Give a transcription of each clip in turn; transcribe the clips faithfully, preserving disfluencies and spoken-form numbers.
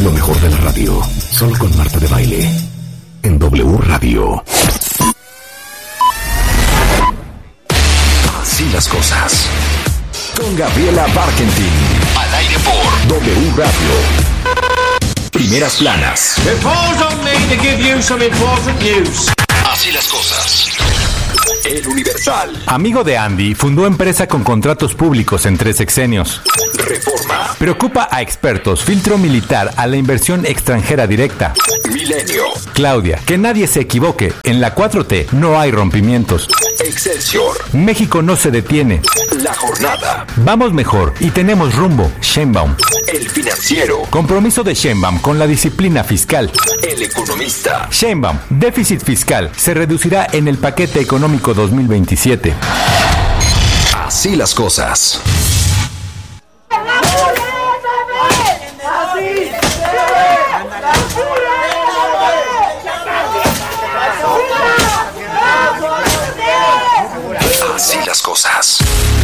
Lo mejor de la radio, solo con Marta de Baile, en W Radio. Así las cosas. Con Gabriela Barkentin. Al aire por W Radio. Primeras planas. It falls on me to give you some important news. Así las cosas. El Universal. Amigo de Andy, fundó empresa con contratos públicos en tres sexenios. Reforma. Preocupa a expertos, filtro militar a la inversión extranjera directa. Milenio. Claudia, que nadie se equivoque, en la cuatro T no hay rompimientos. Excelsior. México no se detiene. La Jornada. Vamos mejor y tenemos rumbo. Sheinbaum. El Financiero. Compromiso de Sheinbaum con la disciplina fiscal. El Economista. Sheinbaum, déficit fiscal se reducirá en el paquete económico dos mil veintisiete. Así las cosas. Así las cosas.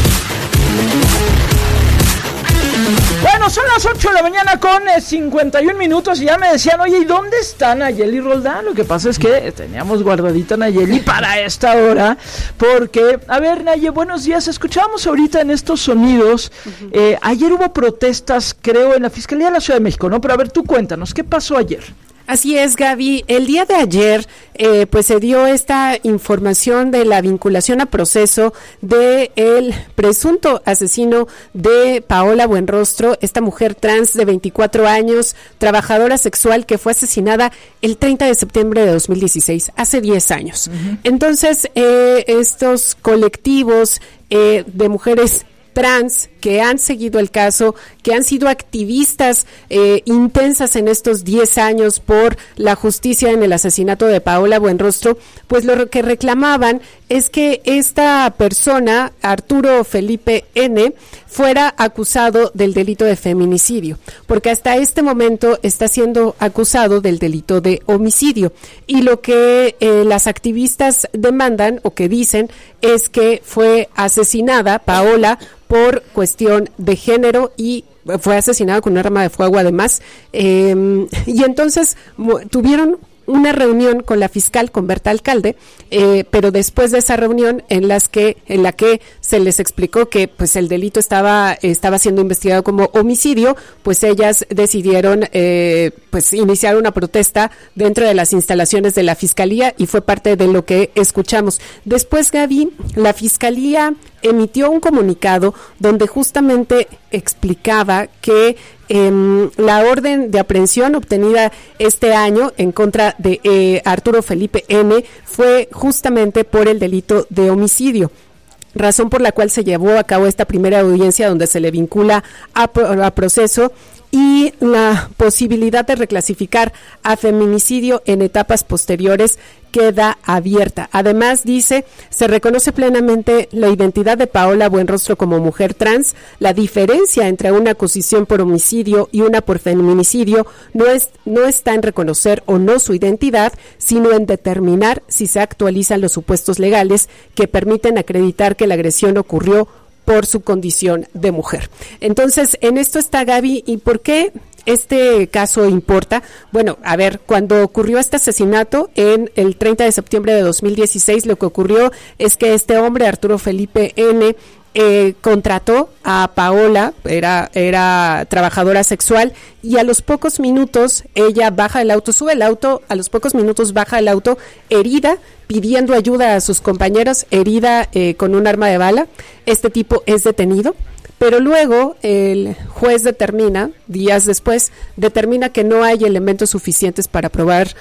Bueno, son las ocho de la mañana con eh, cincuenta y un minutos y ya me decían, oye, ¿y dónde está Nayeli Roldán? Lo que pasa es que teníamos guardadita Nayeli para esta hora, porque, a ver, Nayeli, buenos días, escuchábamos ahorita en estos sonidos, uh-huh. eh, ayer hubo protestas, creo, en la Fiscalía de la Ciudad de México, ¿no? Pero a ver, tú cuéntanos, ¿qué pasó ayer? Así es, Gaby. El día de ayer, eh, pues se dio esta información de la vinculación a proceso de el presunto asesino de Paola Buenrostro, esta mujer trans de veinticuatro años, trabajadora sexual que fue asesinada el treinta de septiembre de dos mil dieciséis, hace diez años. Uh-huh. Entonces, eh, estos colectivos eh, de mujeres trans que han seguido el caso, que han sido activistas eh, intensas en estos diez años por la justicia en el asesinato de Paola Buenrostro, pues lo que reclamaban es que esta persona, Arturo Felipe N., fuera acusado del delito de feminicidio, porque hasta este momento está siendo acusado del delito de homicidio. Y lo que eh, las activistas demandan o que dicen es que fue asesinada Paola por cuestión de género y fue asesinada con un arma de fuego además. Eh, y entonces tuvieron una reunión con la fiscal, con Berta Alcalde, eh, pero después de esa reunión en las que en la que se les explicó que pues el delito estaba estaba siendo investigado como homicidio, pues ellas decidieron eh, pues iniciar una protesta dentro de las instalaciones de la fiscalía y fue parte de lo que escuchamos. Después, Gaby, la fiscalía emitió un comunicado donde justamente explicaba que eh, la orden de aprehensión obtenida este año en contra de eh, Arturo Felipe N. fue justamente por el delito de homicidio, razón por la cual se llevó a cabo esta primera audiencia donde se le vincula a, a proceso y la posibilidad de reclasificar a feminicidio en etapas posteriores queda abierta. Además, dice, se reconoce plenamente la identidad de Paola Buenrostro como mujer trans. La diferencia entre una acusación por homicidio y una por feminicidio no es no está en reconocer o no su identidad, sino en determinar si se actualizan los supuestos legales que permiten acreditar que la agresión ocurrió por su condición de mujer. Entonces, en esto está Gaby. ¿Y por qué este caso importa? Bueno, a ver, cuando ocurrió este asesinato en el treinta de septiembre de dos mil dieciséis, lo que ocurrió es que este hombre, Arturo Felipe N., Eh, contrató a Paola, era, era trabajadora sexual, y a los pocos minutos ella baja el auto, sube el auto, a los pocos minutos baja el auto herida, pidiendo ayuda a sus compañeros, herida eh, con un arma de bala. Este tipo es detenido, pero luego el juez determina, días después, determina que no hay elementos suficientes para probar,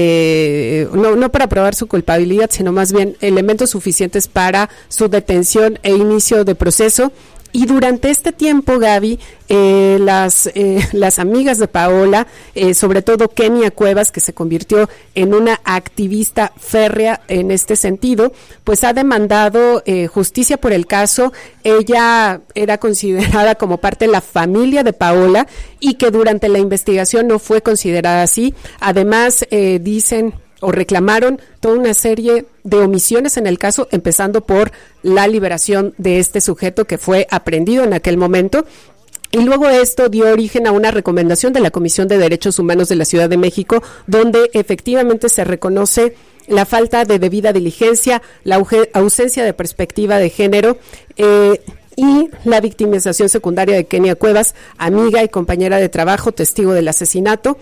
eh, no, no para probar su culpabilidad, sino más bien elementos suficientes para su detención e inicio de proceso. Y durante este tiempo, Gaby, eh, las eh, las amigas de Paola, eh, sobre todo Kenia Cuevas, que se convirtió en una activista férrea en este sentido, pues ha demandado eh, justicia por el caso. Ella era considerada como parte de la familia de Paola y que durante la investigación no fue considerada así. Además, eh, dicen o reclamaron toda una serie de omisiones en el caso, empezando por la liberación de este sujeto que fue aprehendido en aquel momento. Y luego esto dio origen a una recomendación de la Comisión de Derechos Humanos de la Ciudad de México, donde efectivamente se reconoce la falta de debida diligencia, la ausencia de perspectiva de género eh, y la victimización secundaria de Kenia Cuevas, amiga y compañera de trabajo, testigo del asesinato.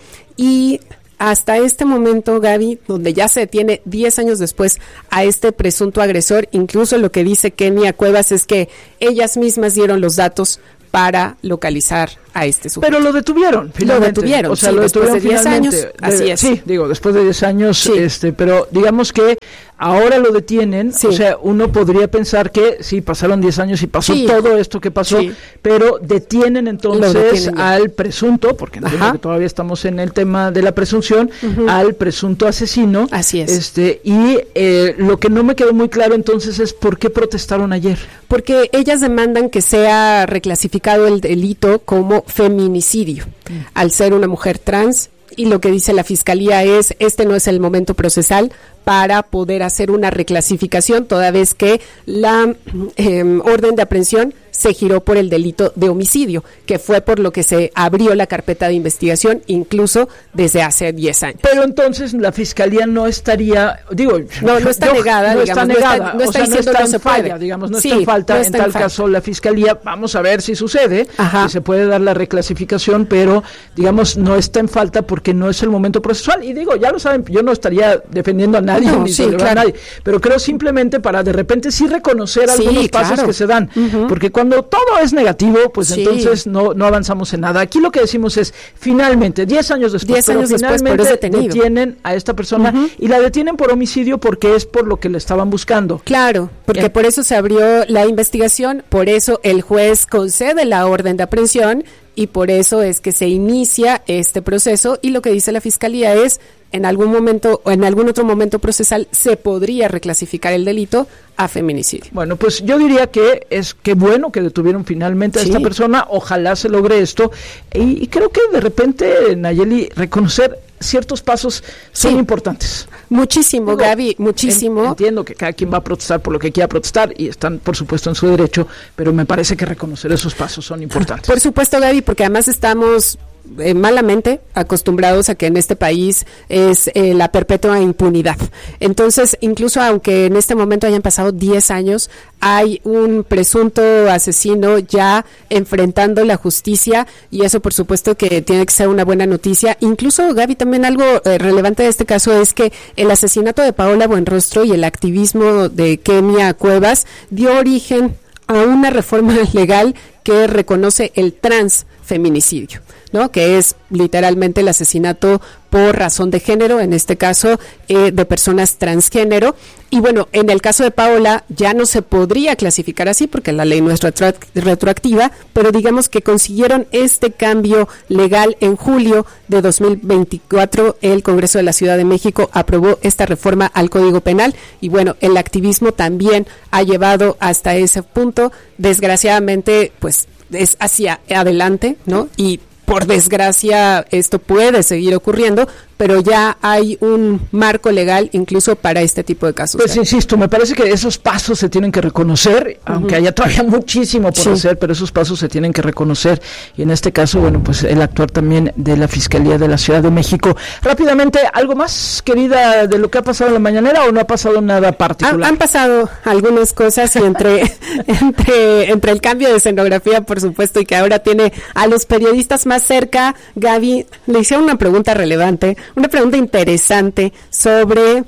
Y hasta este momento, Gaby, donde ya se detiene diez años después a este presunto agresor, incluso lo que dice Kenia Cuevas es que ellas mismas dieron los datos para localizar a este sujeto. Pero lo detuvieron, finalmente. Lo detuvieron, o sea, sí, lo después detuvieron de diez años, de, así es. Sí, digo, después de diez años, sí. este, pero digamos que ahora lo detienen, sí. O sea, uno podría pensar que sí, pasaron diez años y pasó sí. todo esto que pasó, sí. pero detienen entonces detienen al presunto, porque entiendo que todavía estamos en el tema de la presunción, uh-huh. al presunto asesino. Así es. Este, y eh, lo que no me quedó muy claro entonces es por qué protestaron ayer. Porque ellas demandan que sea reclasificado el delito como feminicidio, mm. al ser una mujer trans, y lo que dice la Fiscalía es, este no es el momento procesal para poder hacer una reclasificación, toda vez que la eh, orden de aprehensión se giró por el delito de homicidio, que fue por lo que se abrió la carpeta de investigación, incluso desde hace diez años. Pero entonces la Fiscalía no estaría, digo... No, no está yo, negada, no digamos, está negada, no está, no está o sea, diciendo no está no se en falla, puede. digamos, no sí, está en falta, no está en tal en falta. caso la Fiscalía, vamos a ver si sucede, Ajá. si se puede dar la reclasificación, pero, digamos, no está en falta porque no es el momento procesual, y digo, ya lo saben, yo no estaría defendiendo a nadie, no, ni sí, claro. a nadie, pero creo simplemente para de repente sí reconocer sí, algunos pasos claro. que se dan, uh-huh. porque cuando todo es negativo, pues sí. entonces no, no avanzamos en nada. Aquí lo que decimos es, finalmente, diez años después, diez años pero después, finalmente pero es detienen a esta persona uh-huh. y la detienen por homicidio porque es por lo que le estaban buscando. Claro, porque Bien. por eso se abrió la investigación, por eso el juez concede la orden de aprehensión y por eso es que se inicia este proceso, y lo que dice la Fiscalía es, en algún momento o en algún otro momento procesal se podría reclasificar el delito a feminicidio. Bueno, pues yo diría que es que bueno que detuvieron finalmente a sí. esta persona, ojalá se logre esto, y, y creo que de repente, Nayeli, reconocer ciertos pasos son sí. importantes. Muchísimo, Digo, Gaby, muchísimo. En, entiendo que cada quien va a protestar por lo que quiera protestar y están, por supuesto, en su derecho, pero me parece que reconocer esos pasos son importantes. Por supuesto, Gaby, porque además estamos eh, malamente acostumbrados a que en este país es eh, la perpetua impunidad. Entonces, incluso aunque en este momento hayan pasado diez años, hay un presunto asesino ya enfrentando la justicia, y eso por supuesto que tiene que ser una buena noticia. Incluso, Gaby, también algo eh, relevante de este caso es que el asesinato de Paola Buenrostro y el activismo de Kenia Cuevas dio origen a una reforma legal que reconoce el transfeminicidio, ¿no? Que es literalmente el asesinato por razón de género, en este caso eh, de personas transgénero. Y bueno, en el caso de Paola ya no se podría clasificar así porque la ley no es retro- retroactiva, pero digamos que consiguieron este cambio legal en julio de dos mil veinticuatro. El Congreso de la Ciudad de México aprobó esta reforma al Código Penal, y bueno, el activismo también ha llevado hasta ese punto. Desgraciadamente, pues es hacia adelante, ¿no? Y por desgracia esto puede seguir ocurriendo, pero ya hay un marco legal incluso para este tipo de casos. Pues insisto, me parece que esos pasos se tienen que reconocer, uh-huh. aunque haya todavía muchísimo por sí. hacer, pero esos pasos se tienen que reconocer, y en este caso, bueno, pues el actuar también de la Fiscalía de la Ciudad de México. Rápidamente, ¿algo más, querida, de lo que ha pasado en la mañanera, o no ha pasado nada particular? Han, han pasado algunas cosas, y entre, entre, entre el cambio de escenografía, por supuesto, y que ahora tiene a los periodistas más cerca, Gaby, le hicieron una pregunta relevante, una pregunta interesante sobre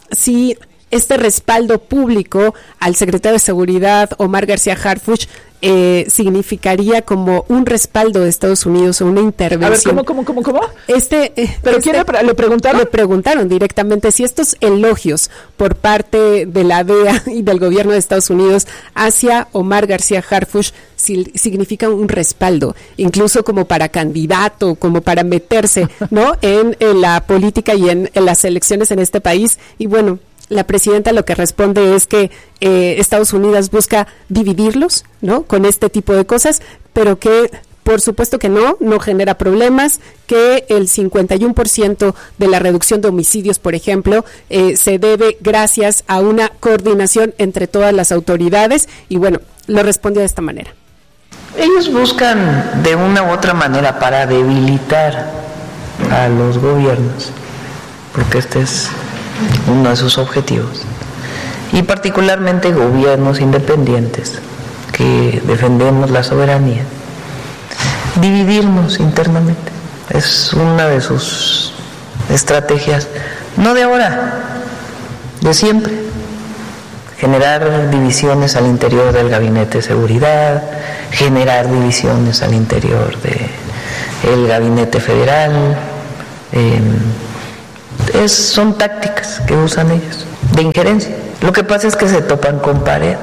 si este respaldo público al secretario de Seguridad, Omar García Harfuch, eh, significaría como un respaldo de Estados Unidos o una intervención. A ver, ¿cómo, cómo, cómo, cómo? Este, eh, ¿Pero este, quién le, le preguntaron? Le preguntaron directamente si estos elogios por parte de la D E A y del gobierno de Estados Unidos hacia Omar García Harfuch si, significan un respaldo, incluso como para candidato, como para meterse, ¿no? en, en la política y en, en las elecciones en este país. Y bueno, la presidenta lo que responde es que eh, Estados Unidos busca dividirlos, ¿no? Con este tipo de cosas, pero que por supuesto que no, no genera problemas, que el cincuenta y uno por ciento de la reducción de homicidios, por ejemplo, eh, se debe gracias a una coordinación entre todas las autoridades, y bueno, lo respondió de esta manera. Ellos buscan de una u otra manera para debilitar a los gobiernos, porque este es uno de sus objetivos, y particularmente gobiernos independientes que defendemos la soberanía, dividirnos internamente. Es una de sus estrategias, no de ahora, de siempre. Generar divisiones al interior del gabinete de seguridad, generar divisiones al interior del gabinete federal. Eh, es, son tácticas que usan ellos, de injerencia. Lo que pasa es que se topan con pared.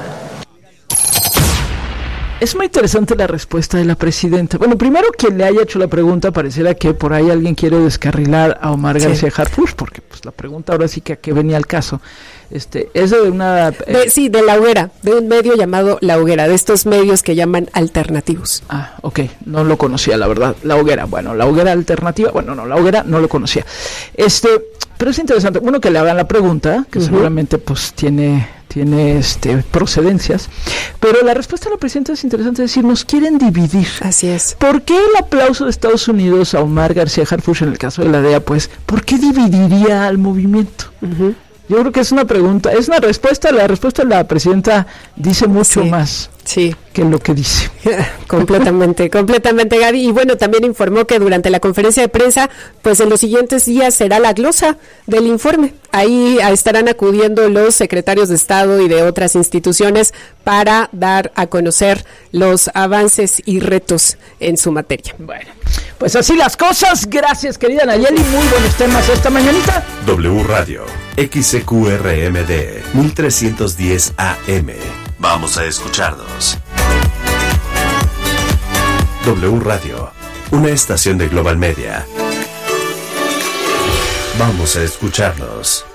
Es muy interesante la respuesta de la presidenta. Bueno, primero, quien le haya hecho la pregunta, pareciera que por ahí alguien quiere descarrilar a Omar sí. García Harfuch, porque pues la pregunta ahora sí que a qué venía el caso. Este, es de una... Eh... De, sí, de La Hoguera, de un medio llamado La Hoguera, de estos medios que llaman alternativos. Ah, ok, no lo conocía, la verdad. La Hoguera, bueno, La Hoguera alternativa, bueno, no, La Hoguera no lo conocía. Este, pero es interesante, uno, que le hagan la pregunta, que uh-huh. seguramente pues tiene... tiene este procedencias, pero la respuesta de la presidenta es interesante, es decir, nos quieren dividir. Así es. ¿Por qué el aplauso de Estados Unidos a Omar García Harfuch en el caso de la D E A? Pues, ¿por qué dividiría al movimiento? Uh-huh. Yo creo que es una pregunta, es una respuesta, la respuesta de la presidenta dice mucho sí. más. Sí. Que lo que dice. completamente, completamente, Gaby. Y bueno, también informó que durante la conferencia de prensa, pues en los siguientes días será la glosa del informe. Ahí estarán acudiendo los secretarios de Estado y de otras instituciones para dar a conocer los avances y retos en su materia. Bueno, pues así las cosas. Gracias, querida Nayeli. Muy buenos temas esta mañanita. W Radio, X C Q R M D, mil trescientos diez A M. Vamos a escucharnos. W Radio, una estación de Global Media. Vamos a escucharnos.